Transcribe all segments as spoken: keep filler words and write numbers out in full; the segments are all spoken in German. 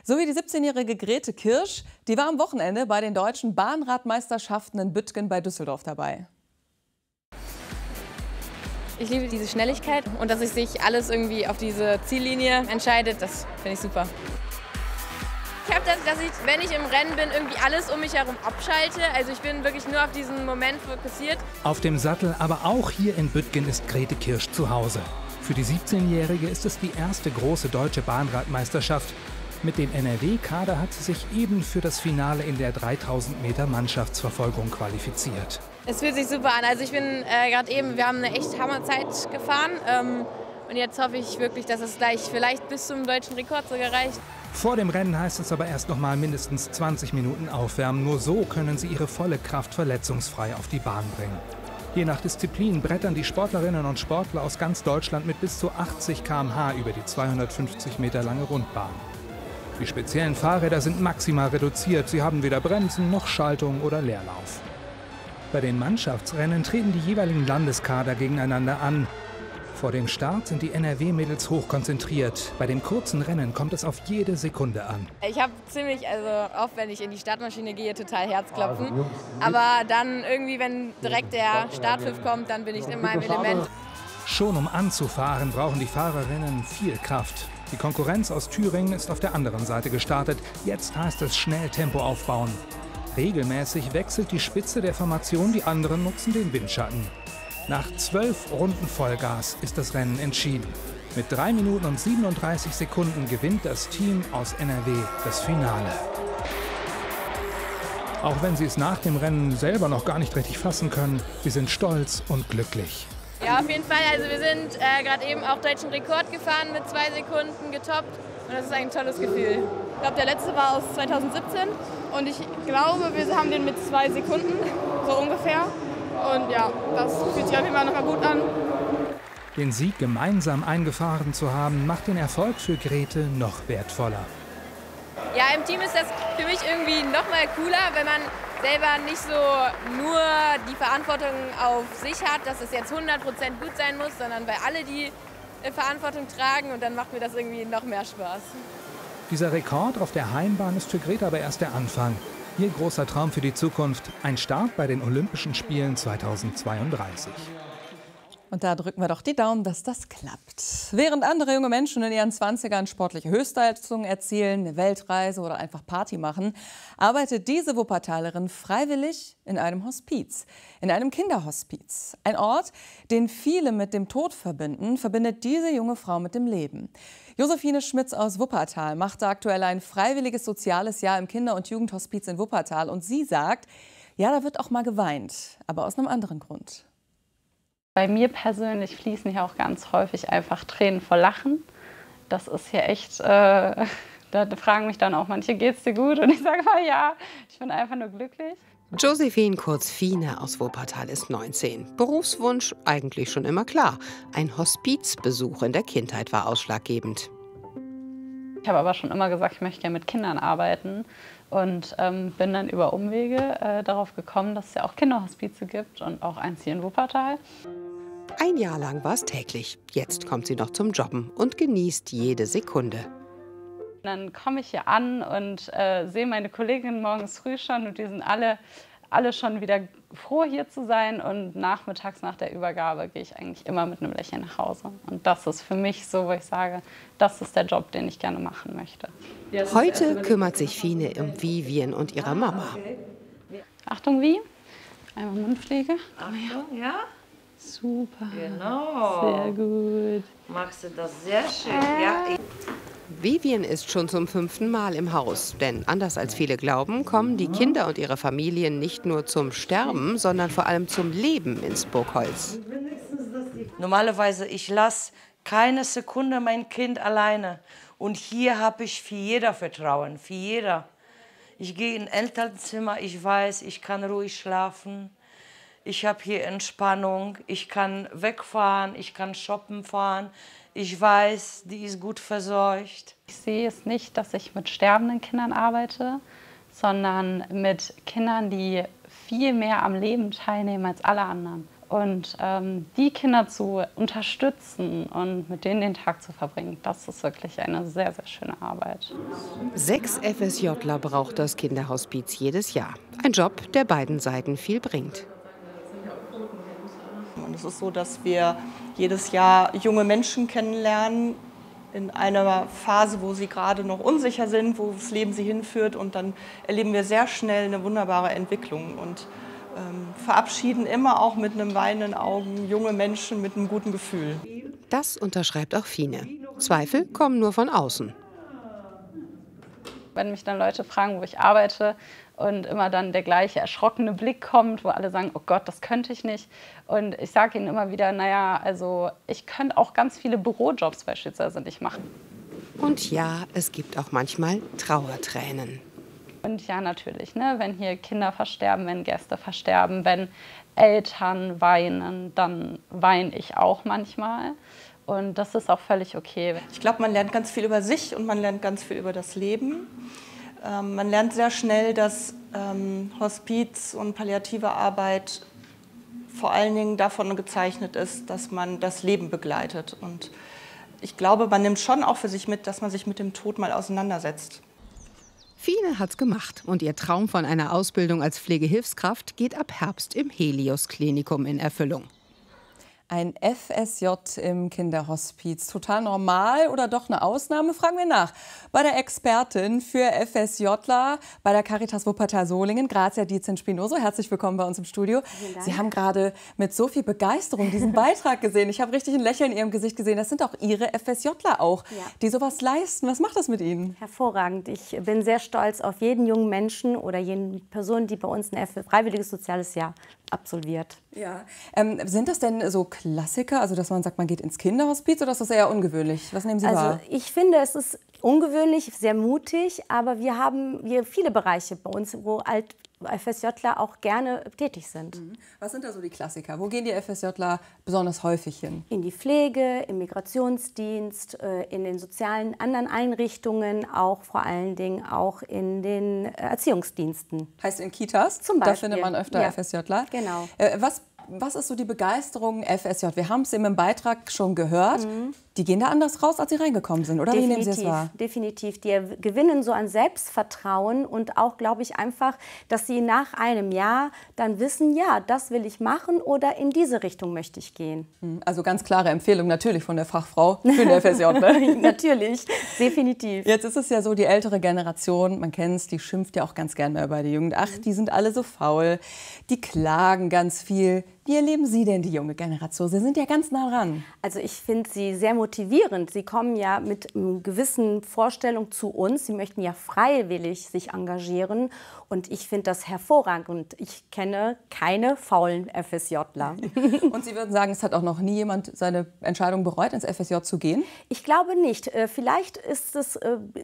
So wie die siebzehnjährige Grete Kirsch, die war am Wochenende bei den deutschen Bahnradmeisterschaften in Büttgen bei Düsseldorf dabei. Ich liebe diese Schnelligkeit und dass sich alles irgendwie auf diese Ziellinie entscheidet, das finde ich super. Ich habe das, dass ich, wenn ich im Rennen bin, irgendwie alles um mich herum abschalte. Also ich bin wirklich nur auf diesen Moment fokussiert. Auf dem Sattel, aber auch hier in Büttgen ist Grete Kirsch zu Hause. Für die siebzehnjährige ist es die erste große deutsche Bahnradmeisterschaft. Mit dem N R W-Kader hat sie sich eben für das Finale in der dreitausend Meter Mannschaftsverfolgung qualifiziert. Es fühlt sich super an. Also ich bin äh, gerade eben, wir haben eine echt Hammerzeit gefahren. Ähm, und jetzt hoffe ich wirklich, dass es gleich vielleicht bis zum deutschen Rekord sogar reicht. Vor dem Rennen heißt es aber erst noch mal mindestens zwanzig Minuten aufwärmen. Nur so können sie ihre volle Kraft verletzungsfrei auf die Bahn bringen. Je nach Disziplin brettern die Sportlerinnen und Sportler aus ganz Deutschland mit bis zu achtzig Kilometer pro Stunde über die zweihundertfünfzig Meter lange Rundbahn. Die speziellen Fahrräder sind maximal reduziert. Sie haben weder Bremsen noch Schaltung oder Leerlauf. Bei den Mannschaftsrennen treten die jeweiligen Landeskader gegeneinander an. Vor dem Start sind die N R W-Mädels hochkonzentriert. Bei dem kurzen Rennen kommt es auf jede Sekunde an. Ich habe ziemlich, also oft, wenn ich in die Startmaschine gehe, total Herzklopfen. Aber dann irgendwie, wenn direkt der Startpfiff kommt, dann bin ich in meinem Element. Schon um anzufahren, brauchen die Fahrerinnen viel Kraft. Die Konkurrenz aus Thüringen ist auf der anderen Seite gestartet. Jetzt heißt es schnell Tempo aufbauen. Regelmäßig wechselt die Spitze der Formation, die anderen nutzen den Windschatten. Nach zwölf Runden Vollgas ist das Rennen entschieden. Mit drei Minuten und siebenunddreißig Sekunden gewinnt das Team aus N R W das Finale. Auch wenn sie es nach dem Rennen selber noch gar nicht richtig fassen können, sie sind stolz und glücklich. Ja, auf jeden Fall. Also wir sind äh, gerade eben auch deutschen Rekord gefahren, mit zwei Sekunden getoppt. Und das ist ein tolles Gefühl. Ich glaube, der letzte war aus zweitausendsiebzehn. Und ich glaube, wir haben den mit zwei Sekunden, so ungefähr. Und ja, das fühlt sich auf jeden Fall nochmal gut an. Den Sieg gemeinsam eingefahren zu haben, macht den Erfolg für Grete noch wertvoller. Ja, im Team ist das für mich irgendwie noch mal cooler, wenn man selber nicht so nur die Verantwortung auf sich hat, dass es jetzt hundert Prozent gut sein muss, sondern weil alle die Verantwortung tragen und dann macht mir das irgendwie noch mehr Spaß. Dieser Rekord auf der Heimbahn ist für Grete aber erst der Anfang. Ihr großer Traum für die Zukunft, ein Start bei den Olympischen Spielen zweitausendzweiunddreißig. Und da drücken wir doch die Daumen, dass das klappt. Während andere junge Menschen in ihren Zwanzigern sportliche Höchstleistungen erzielen, eine Weltreise oder einfach Party machen, arbeitet diese Wuppertalerin freiwillig in einem Hospiz, in einem Kinderhospiz. Ein Ort, den viele mit dem Tod verbinden, verbindet diese junge Frau mit dem Leben. Josephine Schmitz aus Wuppertal machte aktuell ein freiwilliges soziales Jahr im Kinder- und Jugendhospiz in Wuppertal. Und sie sagt, ja, da wird auch mal geweint, aber aus einem anderen Grund. Bei mir persönlich fließen hier auch ganz häufig einfach Tränen vor Lachen. Das ist hier echt, äh, da fragen mich dann auch manche, geht's dir gut? Und ich sage mal, ja, ich bin einfach nur glücklich. Josephine kurz Fine aus Wuppertal ist neunzehn. Berufswunsch eigentlich schon immer klar. Ein Hospizbesuch in der Kindheit war ausschlaggebend. Ich habe aber schon immer gesagt, ich möchte gerne mit Kindern arbeiten und ähm, bin dann über Umwege äh, darauf gekommen, dass es ja auch Kinderhospize gibt und auch eins hier in Wuppertal. Ein Jahr lang war es täglich. Jetzt kommt sie noch zum Jobben und genießt jede Sekunde. Dann komme ich hier an und äh, sehe meine Kolleginnen morgens früh schon und die sind alle, alle schon wieder froh, hier zu sein. Und nachmittags nach der Übergabe gehe ich eigentlich immer mit einem Lächeln nach Hause. Und das ist für mich so, wo ich sage, das ist der Job, den ich gerne machen möchte. Heute kümmert sich Fine um Vivian und ihre Mama. Achtung, wie? Einmal Mundpflege. Achtung, ja? Super. Genau. Sehr gut. Machst du das sehr schön, ja? Vivian ist schon zum fünften Mal im Haus. Denn anders als viele glauben, kommen die Kinder und ihre Familien nicht nur zum Sterben, sondern vor allem zum Leben ins Burgholz. Normalerweise, ich lasse keine Sekunde mein Kind alleine. Und hier habe ich für jeder Vertrauen, für jeder. Ich gehe in Elternzimmer, ich weiß, ich kann ruhig schlafen. Ich habe hier Entspannung, ich kann wegfahren, ich kann shoppen fahren. Ich weiß, die ist gut versorgt. Ich sehe es nicht, dass ich mit sterbenden Kindern arbeite, sondern mit Kindern, die viel mehr am Leben teilnehmen als alle anderen. Und ähm, die Kinder zu unterstützen und mit denen den Tag zu verbringen, das ist wirklich eine sehr, sehr schöne Arbeit. Sechs FSJler braucht das Kinderhospiz jedes Jahr. Ein Job, der beiden Seiten viel bringt. Und es ist so, dass wir jedes Jahr junge Menschen kennenlernen, in einer Phase, wo sie gerade noch unsicher sind, wo das Leben sie hinführt. Und dann erleben wir sehr schnell eine wunderbare Entwicklung und ähm, verabschieden immer auch mit einem weinenden Augen junge Menschen mit einem guten Gefühl. Das unterschreibt auch Fine. Zweifel kommen nur von außen. Wenn mich dann Leute fragen, wo ich arbeite und immer dann der gleiche erschrockene Blick kommt, wo alle sagen, oh Gott, das könnte ich nicht. Und ich sage ihnen immer wieder, naja, also ich könnte auch ganz viele Bürojobs beispielsweise nicht machen. Und ja, es gibt auch manchmal Trauertränen. Und ja, natürlich, ne, wenn hier Kinder versterben, wenn Gäste versterben, wenn Eltern weinen, dann weine ich auch manchmal. Und das ist auch völlig okay. Ich glaube, man lernt ganz viel über sich und man lernt ganz viel über das Leben. Ähm, man lernt sehr schnell, dass ähm, Hospiz und palliative Arbeit vor allen Dingen davon gezeichnet ist, dass man das Leben begleitet. Und ich glaube, man nimmt schon auch für sich mit, dass man sich mit dem Tod mal auseinandersetzt. Fine hat's gemacht und ihr Traum von einer Ausbildung als Pflegehilfskraft geht ab Herbst im Helios-Klinikum in Erfüllung. Ein F S J im Kinderhospiz. Total normal oder doch eine Ausnahme? Fragen wir nach. Bei der Expertin für FSJler bei der Caritas Wuppertal Solingen, Grazia Dietzen-Spinoso. Herzlich willkommen bei uns im Studio. Sie haben gerade mit so viel Begeisterung diesen Beitrag gesehen. Ich habe richtig ein Lächeln in Ihrem Gesicht gesehen. Das sind auch Ihre FSJler auch, ja, die sowas leisten. Was macht das mit Ihnen? Hervorragend. Ich bin sehr stolz auf jeden jungen Menschen oder jede Person, die bei uns ein freiwilliges soziales Jahr absolviert. Ja. Ähm, sind das denn so Klassiker, also dass man sagt, man geht ins Kinderhospiz, oder ist das eher ungewöhnlich? Was nehmen Sie also, wahr? Ich finde, es ist ungewöhnlich, sehr mutig, aber wir haben wir viele Bereiche bei uns, wo alt FSJler auch gerne tätig sind. Was sind da so die Klassiker? Wo gehen die FSJler besonders häufig hin? In die Pflege, im Migrationsdienst, in den sozialen anderen Einrichtungen, auch vor allen Dingen auch in den Erziehungsdiensten. Heißt in Kitas? Zum Beispiel. Da findet man öfter ja. FSJler. Genau. Äh, was, was ist so die Begeisterung F S J? Wir haben es eben im Beitrag schon gehört. Mhm. Die gehen da anders raus, als sie reingekommen sind, oder? Definitiv, wie nehmen Sie es wahr? Definitiv. Die gewinnen so an Selbstvertrauen und auch, glaube ich, einfach, dass sie nach einem Jahr dann wissen, ja, das will ich machen oder in diese Richtung möchte ich gehen. Also ganz klare Empfehlung natürlich von der Fachfrau für den F S J. Ne? Natürlich, definitiv. Jetzt ist es ja so, die ältere Generation, man kennt es, die schimpft ja auch ganz gerne über die Jugend. Ach, die sind alle so faul, die klagen ganz viel. Wie erleben Sie denn die junge Generation? Sie sind ja ganz nah dran. Also ich finde sie sehr motivierend. Sie kommen ja mit einer gewissen Vorstellung zu uns. Sie möchten ja freiwillig sich engagieren. Und ich finde das hervorragend. Und ich kenne keine faulen FSJler. Und Sie würden sagen, es hat auch noch nie jemand seine Entscheidung bereut, ins F S J zu gehen? Ich glaube nicht. Vielleicht ist es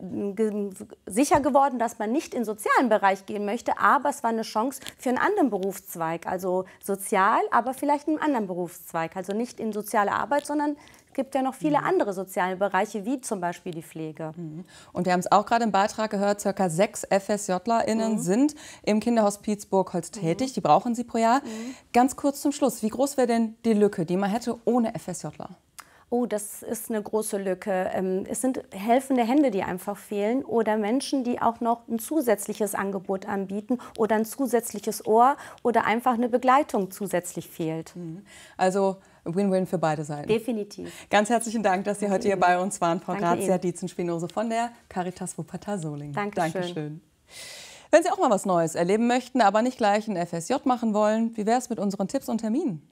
sicher geworden, dass man nicht in den sozialen Bereich gehen möchte. Aber es war eine Chance für einen anderen Berufszweig. Also sozial, aber vielleicht in einem anderen Berufszweig. Also nicht in soziale Arbeit, sondern es gibt ja noch viele andere soziale Bereiche, wie zum Beispiel die Pflege. Und wir haben es auch gerade im Beitrag gehört, circa sechs FSJlerInnen mhm. sind im Kinderhospiz Burgholz tätig. Die brauchen Sie pro Jahr. Mhm. Ganz kurz zum Schluss, wie groß wäre denn die Lücke, die man hätte ohne FSJler? Oh, das ist eine große Lücke. Es sind helfende Hände, die einfach fehlen, oder Menschen, die auch noch ein zusätzliches Angebot anbieten oder ein zusätzliches Ohr oder einfach eine Begleitung zusätzlich fehlt. Also Win-Win für beide Seiten. Definitiv. Ganz herzlichen Dank, dass Sie heute hier bei uns waren, Frau Danke Grazia Dietzen-Spinoso von der Caritas Wuppertal Solingen. Dankeschön. Dankeschön. Wenn Sie auch mal was Neues erleben möchten, aber nicht gleich ein F S J machen wollen, wie wäre es mit unseren Tipps und Terminen?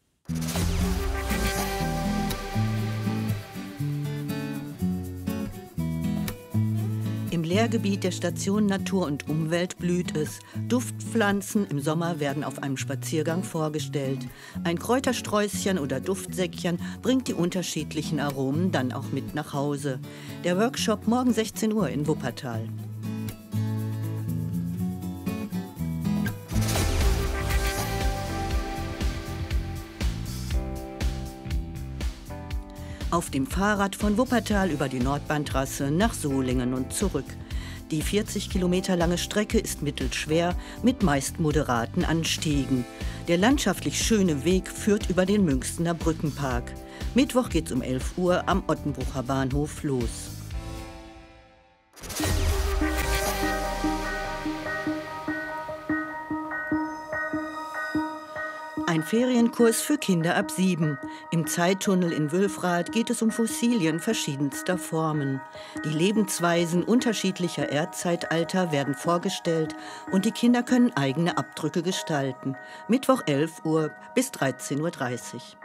Im Lehrgebiet der Station Natur und Umwelt blüht es. Duftpflanzen im Sommer werden auf einem Spaziergang vorgestellt. Ein Kräutersträußchen oder Duftsäckchen bringt die unterschiedlichen Aromen dann auch mit nach Hause. Der Workshop morgen sechzehn Uhr in Wuppertal. Auf dem Fahrrad von Wuppertal über die Nordbahntrasse nach Solingen und zurück. Die vierzig Kilometer lange Strecke ist mittelschwer mit meist moderaten Anstiegen. Der landschaftlich schöne Weg führt über den Münchsener Brückenpark. Mittwoch geht's um elf Uhr am Ottenbrucher Bahnhof los. Ein Ferienkurs für Kinder ab sieben. Im Zeittunnel in Wülfrath geht es um Fossilien verschiedenster Formen. Die Lebensweisen unterschiedlicher Erdzeitalter werden vorgestellt und die Kinder können eigene Abdrücke gestalten. Mittwoch elf Uhr bis dreizehn Uhr dreißig.